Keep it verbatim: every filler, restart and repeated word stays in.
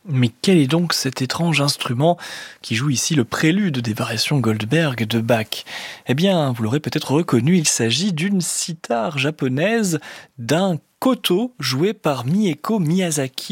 Mais quel est donc cet étrange instrument qui joue ici le prélude des variations Goldberg de Bach? Eh bien, vous l'aurez peut-être reconnu, il s'agit d'une cithare japonaise, d'un koto joué par Mieko Miyazaki.